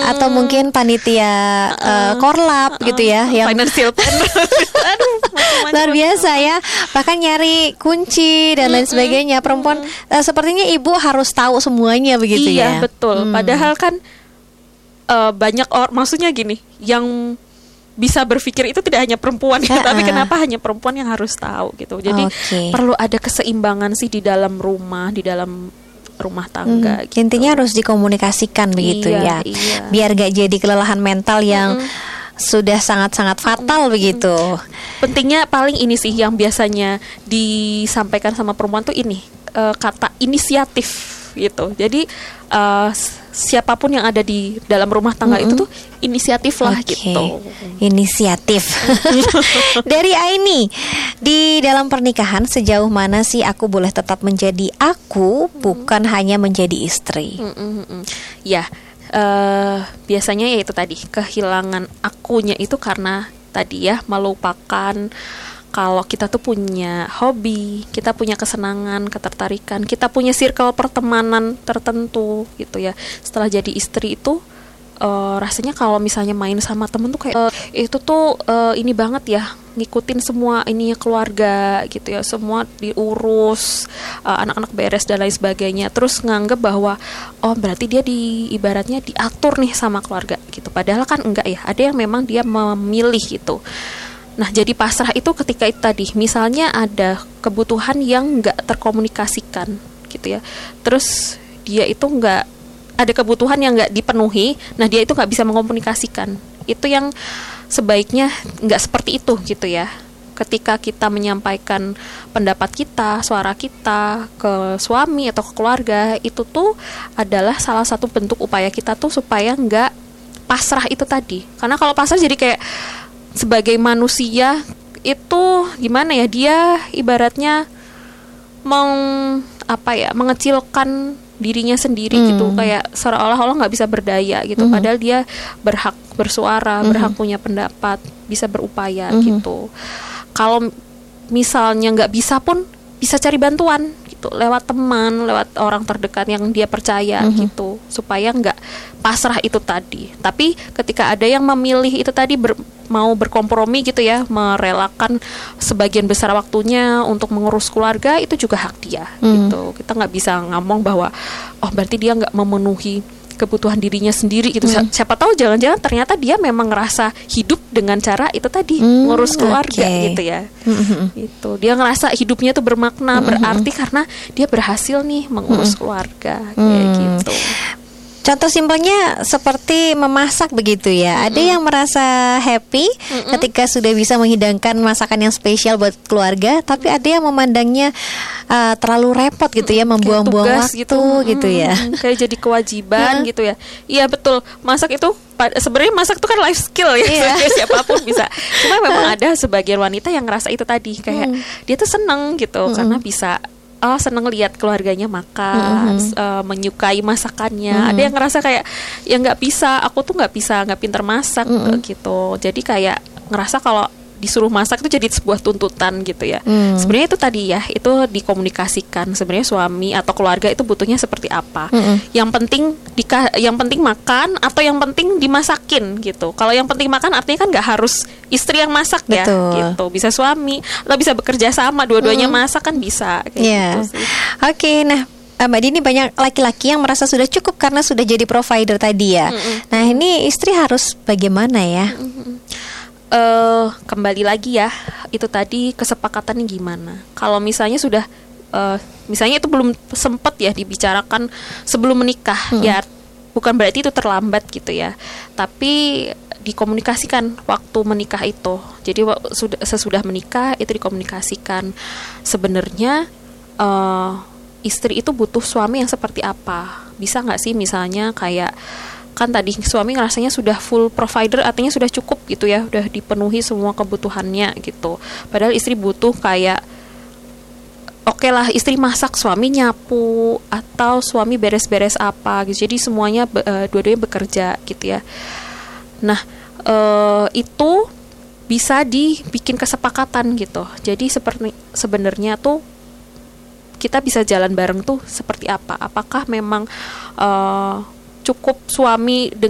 atau mungkin panitia korlap gitu ya, yang financial planner. Aduh, macam-macam. luar biasa ya. Bahkan nyari kunci dan lain sebagainya. Perempuan sepertinya ibu harus tahu semuanya begitu ya. Iya, betul. Padahal kan banyak orang, maksudnya gini, yang bisa berpikir itu tidak hanya perempuan gitu, tapi kenapa hanya perempuan yang harus tahu gitu. Jadi perlu ada keseimbangan sih di dalam rumah tangga gitu. Intinya harus dikomunikasikan begitu ya. Biar gak jadi kelelahan mental yang sudah sangat-sangat fatal begitu. Pentingnya paling ini sih yang biasanya disampaikan sama perempuan tuh ini, kata inisiatif gitu. Jadi siapapun yang ada di dalam rumah tangga itu tuh inisiatif lah gitu. Inisiatif. Dari Aini, di dalam pernikahan sejauh mana sih aku boleh tetap menjadi aku, bukan hanya menjadi istri? Ya, biasanya ya itu tadi, kehilangan akunya itu karena tadi ya, melupakan kalau kita tuh punya hobi, kita punya kesenangan, ketertarikan, kita punya circle pertemanan tertentu gitu ya. Setelah jadi istri itu rasanya kalau misalnya main sama temen tuh kayak itu tuh ini banget ya, ngikutin semua ininya keluarga gitu ya, semua diurus, anak-anak beres dan lain sebagainya. Terus nganggep bahwa berarti dia ibaratnya diatur nih sama keluarga gitu. Padahal kan enggak ya, ada yang memang dia memilih gitu. Nah, jadi pasrah itu ketika itu tadi, misalnya ada kebutuhan yang nggak terkomunikasikan gitu ya, terus dia itu nggak ada kebutuhan yang nggak dipenuhi, nah dia itu nggak bisa mengkomunikasikan. Itu yang sebaiknya nggak seperti itu gitu ya. Ketika kita menyampaikan pendapat kita, suara kita ke suami atau ke keluarga, itu tuh adalah salah satu bentuk upaya kita tuh supaya nggak pasrah itu tadi. Karena kalau pasrah jadi kayak sebagai manusia itu gimana ya, dia ibaratnya mengecilkan dirinya sendiri gitu, kayak seolah-olah nggak bisa berdaya gitu. Padahal dia berhak bersuara, berhak punya pendapat, bisa berupaya gitu. Kalau misalnya nggak bisa pun bisa cari bantuan gitu, lewat teman, lewat orang terdekat yang dia percaya gitu, supaya nggak pasrah itu tadi. Tapi ketika ada yang memilih itu tadi mau berkompromi gitu ya, merelakan sebagian besar waktunya untuk mengurus keluarga, itu juga hak dia gitu. Kita nggak bisa ngomong bahwa berarti dia nggak memenuhi kebutuhan dirinya sendiri gitu. Siapa tahu jangan-jangan ternyata dia memang ngerasa hidup dengan cara itu tadi, ngurus keluarga gitu ya. Itu dia ngerasa hidupnya tuh bermakna, berarti karena dia berhasil nih mengurus keluarga kayak gitu. Contoh simpelnya seperti memasak begitu ya. Ada yang merasa happy ketika sudah bisa menghidangkan masakan yang spesial buat keluarga, tapi ada yang memandangnya terlalu repot gitu ya, membuang-buang waktu gitu ya. Kayak jadi kewajiban gitu ya. Iya betul. Masak itu sebenarnya masak itu kan life skill ya. Siapapun bisa. Cuma memang ada sebagian wanita yang ngerasa itu tadi, kayak dia tuh seneng gitu karena bisa seneng lihat keluarganya makan, menyukai masakannya. Ada yang ngerasa kayak ya nggak bisa, aku tuh nggak pinter masak gitu. Jadi kayak ngerasa kalau disuruh masak itu jadi sebuah tuntutan gitu ya. Sebenarnya itu tadi ya, itu dikomunikasikan. Sebenarnya suami atau keluarga itu butuhnya seperti apa. Yang penting makan atau yang penting dimasakin gitu. Kalau yang penting makan artinya kan nggak harus istri yang masak ya. Gitu. Bisa suami atau bisa bekerja sama, dua-duanya masak kan bisa kayak gitu sih. Oke, nah Mbak Dini, banyak laki-laki yang merasa sudah cukup karena sudah jadi provider tadi ya. Nah ini istri harus bagaimana ya? Kembali lagi ya, itu tadi kesepakatannya gimana. Kalau misalnya sudah misalnya itu belum sempat ya dibicarakan sebelum menikah, ya bukan berarti itu terlambat gitu ya, tapi dikomunikasikan waktu menikah itu. Jadi sesudah menikah itu dikomunikasikan sebenarnya istri itu butuh suami yang seperti apa. Bisa nggak sih misalnya kayak kan tadi suami ngerasanya sudah full provider, artinya sudah cukup gitu ya, udah dipenuhi semua kebutuhannya gitu. Padahal istri butuh kayak oke lah istri masak, suami nyapu, atau suami beres-beres apa gitu. Jadi semuanya dua-duanya bekerja gitu ya. Nah itu bisa dibikin kesepakatan gitu. Jadi sebenarnya tuh kita bisa jalan bareng tuh seperti apa. Apakah memang cukup suami